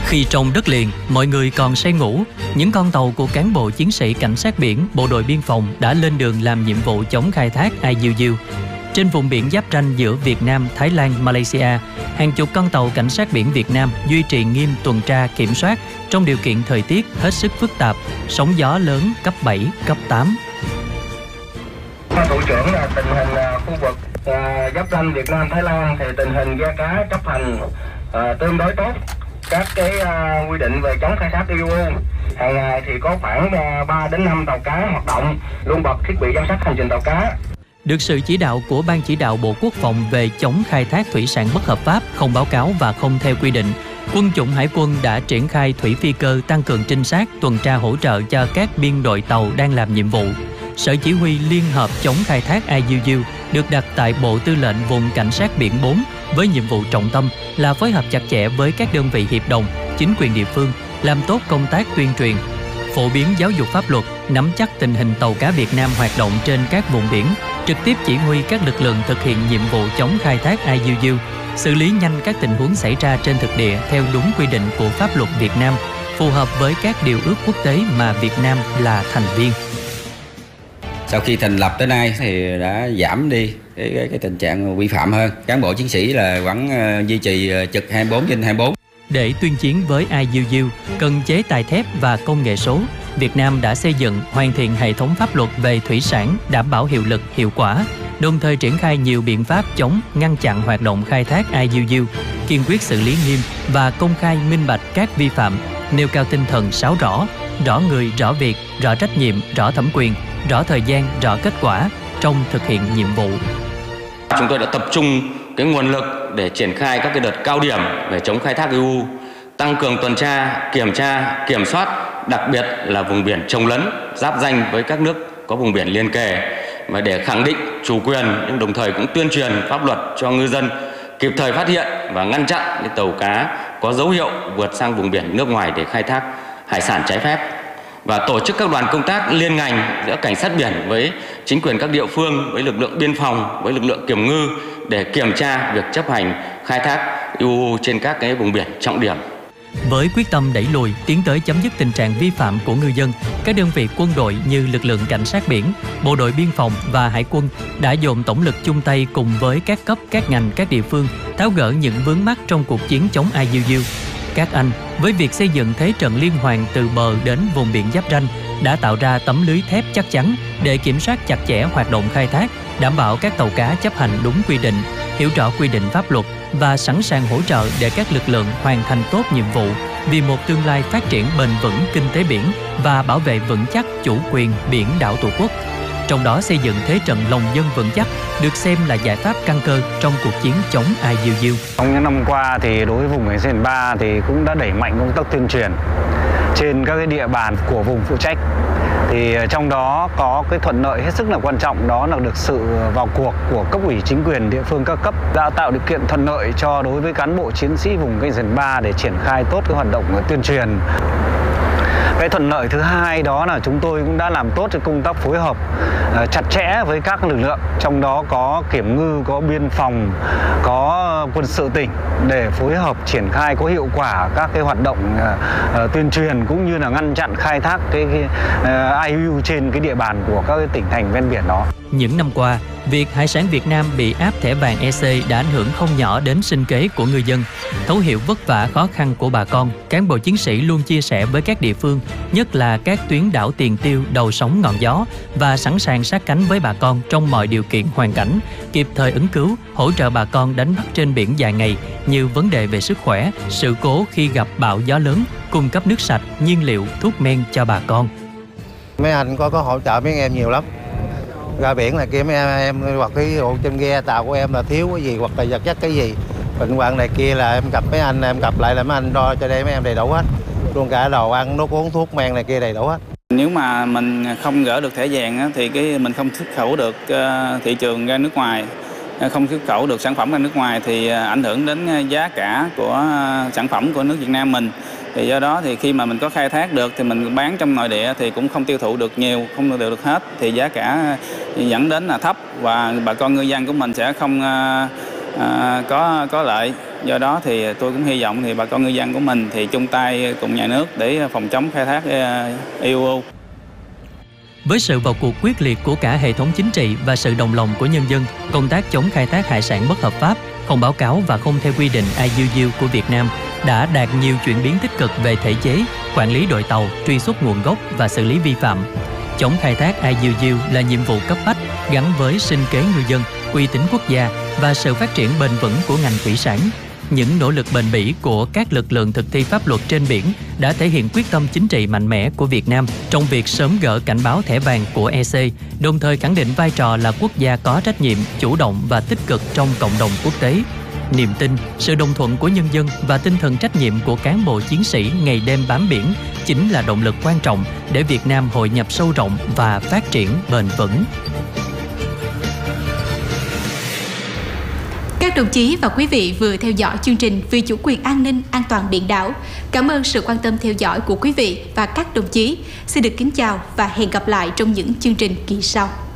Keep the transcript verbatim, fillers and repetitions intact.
Khi trong đất liền, mọi người còn say ngủ, những con tàu của cán bộ chiến sĩ cảnh sát biển, bộ đội biên phòng đã lên đường làm nhiệm vụ chống khai thác i u u. Trên vùng biển giáp ranh giữa Việt Nam, Thái Lan, Malaysia, hàng chục con tàu cảnh sát biển Việt Nam duy trì nghiêm tuần tra kiểm soát trong điều kiện thời tiết hết sức phức tạp, sóng gió lớn cấp bảy, cấp tám. Thủ trưởng là tình hình khu vực uh, giáp ranh Việt Nam, Thái Lan thì tình hình ghe cá chấp hành uh, tương đối tốt. Các cái uh, quy định về chống khai thác i u u, hàng ngày thì có khoảng uh, ba đến năm tàu cá hoạt động, luôn bật thiết bị giám sát hành trình tàu cá. Được sự chỉ đạo của Ban chỉ đạo Bộ Quốc phòng về chống khai thác thủy sản bất hợp pháp, không báo cáo và không theo quy định, Quân chủng Hải quân đã triển khai thủy phi cơ tăng cường trinh sát, tuần tra hỗ trợ cho các biên đội tàu đang làm nhiệm vụ. Sở Chỉ huy Liên hợp chống khai thác i u u được đặt tại Bộ Tư lệnh Vùng Cảnh sát Biển bốn với nhiệm vụ trọng tâm là phối hợp chặt chẽ với các đơn vị hiệp đồng, chính quyền địa phương, làm tốt công tác tuyên truyền, phổ biến giáo dục pháp luật, nắm chắc tình hình tàu cá Việt Nam hoạt động trên các vùng biển, trực tiếp chỉ huy các lực lượng thực hiện nhiệm vụ chống khai thác i u u, xử lý nhanh các tình huống xảy ra trên thực địa theo đúng quy định của pháp luật Việt Nam, phù hợp với các điều ước quốc tế mà Việt Nam là thành viên. Sau khi thành lập tới nay thì đã giảm đi cái, cái, cái tình trạng vi phạm hơn. Cán bộ chiến sĩ là vẫn uh, duy trì uh, trực hai mươi bốn trên hai mươi bốn. Để tuyên chiến với i u u, cần chế tài thép và công nghệ số, Việt Nam đã xây dựng, hoàn thiện hệ thống pháp luật về thủy sản đảm bảo hiệu lực, hiệu quả, đồng thời triển khai nhiều biện pháp chống, ngăn chặn hoạt động khai thác i u u, kiên quyết xử lý nghiêm và công khai minh bạch các vi phạm, nêu cao tinh thần sáu rõ, rõ người, rõ việc, rõ trách nhiệm, rõ thẩm quyền, rõ thời gian, rõ kết quả trong thực hiện nhiệm vụ. Chúng tôi đã tập trung cái nguồn lực để triển khai các cái đợt cao điểm về chống khai thác i u u, tăng cường tuần tra, kiểm tra, kiểm soát, đặc biệt là vùng biển chồng lấn, giáp ranh với các nước có vùng biển liên kề, và để khẳng định chủ quyền, nhưng đồng thời cũng tuyên truyền pháp luật cho ngư dân kịp thời phát hiện và ngăn chặn những tàu cá có dấu hiệu vượt sang vùng biển nước ngoài để khai thác hải sản trái phép, và tổ chức các đoàn công tác liên ngành giữa cảnh sát biển với chính quyền các địa phương, với lực lượng biên phòng, với lực lượng kiểm ngư để kiểm tra việc chấp hành khai thác i u u trên các cái vùng biển trọng điểm. Với quyết tâm đẩy lùi, tiến tới chấm dứt tình trạng vi phạm của ngư dân, các đơn vị quân đội như lực lượng cảnh sát biển, bộ đội biên phòng và hải quân đã dồn tổng lực chung tay cùng với các cấp, các ngành, các địa phương tháo gỡ những vướng mắc trong cuộc chiến chống i u u. Các anh, với việc xây dựng thế trận liên hoàn từ bờ đến vùng biển giáp ranh, đã tạo ra tấm lưới thép chắc chắn để kiểm soát chặt chẽ hoạt động khai thác, đảm bảo các tàu cá chấp hành đúng quy định, hiểu rõ quy định pháp luật và sẵn sàng hỗ trợ để các lực lượng hoàn thành tốt nhiệm vụ vì một tương lai phát triển bền vững kinh tế biển và bảo vệ vững chắc chủ quyền biển đảo Tổ quốc. Trong đó xây dựng thế trận lòng dân vững chắc được xem là giải pháp căn cơ trong cuộc chiến chống i u u. Trong những năm qua thì đối với vùng cảnh sát biển ba thì cũng đã đẩy mạnh công tác tuyên truyền trên các cái địa bàn của vùng phụ trách. Thì trong đó có cái thuận lợi hết sức là quan trọng, đó là được sự vào cuộc của cấp ủy chính quyền địa phương các cấp đã tạo điều kiện thuận lợi cho đối với cán bộ chiến sĩ vùng cảnh sát biển ba để triển khai tốt cái hoạt động tuyên truyền. Cái thuận lợi thứ hai đó là chúng tôi cũng đã làm tốt cái công tác phối hợp uh, chặt chẽ với các lực lượng, trong đó có kiểm ngư, có biên phòng, có quân sự tỉnh để phối hợp triển khai có hiệu quả các cái hoạt động uh, uh, tuyên truyền cũng như là ngăn chặn khai thác cái, cái uh, i u u trên cái địa bàn của các cái tỉnh thành ven biển đó. Những năm qua, việc hải sản Việt Nam bị áp thẻ vàng e xê đã ảnh hưởng không nhỏ đến sinh kế của ngư dân. Thấu hiểu vất vả khó khăn của bà con, cán bộ chiến sĩ luôn chia sẻ với các địa phương, nhất là các tuyến đảo tiền tiêu đầu sóng ngọn gió, và sẵn sàng sát cánh với bà con trong mọi điều kiện hoàn cảnh, kịp thời ứng cứu, hỗ trợ bà con đánh bắt trên biển dài ngày như vấn đề về sức khỏe, sự cố khi gặp bão gió lớn, cung cấp nước sạch, nhiên liệu, thuốc men cho bà con. Mấy anh có có hỗ trợ mấy em nhiều lắm. Ra biển này kia mấy em, em hoặc cái trên ghe tàu của em là thiếu cái gì hoặc là vật chất cái gì, bệnh hoạn này kia là em gặp mấy anh, em gặp lại là mấy anh đo cho đây mấy em đầy đủ hết, luôn cả đồ ăn, nước uống, thuốc men này kia đầy đủ hết. Nếu mà mình không gỡ được thẻ vàng thì cái mình không xuất khẩu được thị trường ra nước ngoài, không xuất khẩu được sản phẩm ra nước ngoài thì ảnh hưởng đến giá cả của sản phẩm của nước Việt Nam mình. Thì do đó thì khi mà mình có khai thác được thì mình bán trong nội địa thì cũng không tiêu thụ được nhiều, không tiêu thụ được hết, thì giá cả dẫn đến là thấp và bà con ngư dân của mình sẽ không uh, uh, có có lợi. Do đó thì tôi cũng hy vọng thì bà con ngư dân của mình thì chung tay cùng nhà nước để phòng chống khai thác i u u. Với sự vào cuộc quyết liệt của cả hệ thống chính trị và sự đồng lòng của nhân dân, công tác chống khai thác hải sản bất hợp pháp, không báo cáo và không theo quy định i u u của Việt Nam đã đạt nhiều chuyển biến tích cực về thể chế, quản lý đội tàu, truy xuất nguồn gốc và xử lý vi phạm. Chống khai thác i u u là nhiệm vụ cấp bách gắn với sinh kế ngư dân, uy tín quốc gia và sự phát triển bền vững của ngành thủy sản. Những nỗ lực bền bỉ của các lực lượng thực thi pháp luật trên biển đã thể hiện quyết tâm chính trị mạnh mẽ của Việt Nam trong việc sớm gỡ cảnh báo thẻ vàng của e xê, đồng thời khẳng định vai trò là quốc gia có trách nhiệm, chủ động và tích cực trong cộng đồng quốc tế. Niềm tin, sự đồng thuận của nhân dân và tinh thần trách nhiệm của cán bộ chiến sĩ ngày đêm bám biển chính là động lực quan trọng để Việt Nam hội nhập sâu rộng và phát triển bền vững. Các đồng chí và quý vị vừa theo dõi chương trình Vì chủ quyền an ninh, an toàn biển đảo. Cảm ơn sự quan tâm theo dõi của quý vị và các đồng chí. Xin được kính chào và hẹn gặp lại trong những chương trình kỳ sau.